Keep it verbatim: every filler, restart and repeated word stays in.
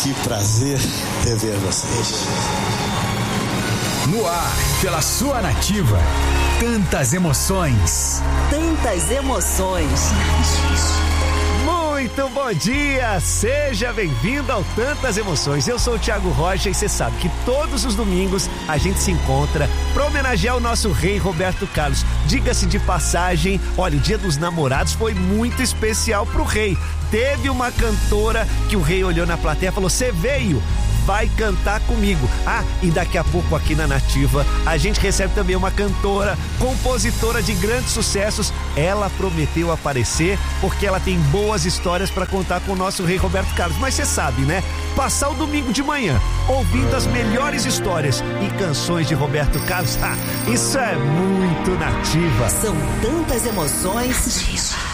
Que prazer rever vocês. No ar, pela sua Nativa. Tantas emoções. Tantas emoções. Muito bom dia, seja bem-vindo ao Tantas Emoções. Eu sou o Thiago Rocha e você sabe que todos os domingos a gente se encontra para homenagear o nosso rei Roberto Carlos. Diga-se de passagem, olha, o Dia dos Namorados foi muito especial pro rei. Teve uma cantora que o rei olhou na plateia e falou: "Você veio, vai cantar comigo". Ah, e daqui a pouco aqui na Nativa a gente recebe também uma cantora, compositora de grandes sucessos. Ela prometeu aparecer porque ela tem boas histórias para contar com o nosso rei Roberto Carlos. Mas você sabe, né? Passar o domingo de manhã ouvindo as melhores histórias e canções de Roberto Carlos, ah, isso é muito Nativa. São tantas emoções.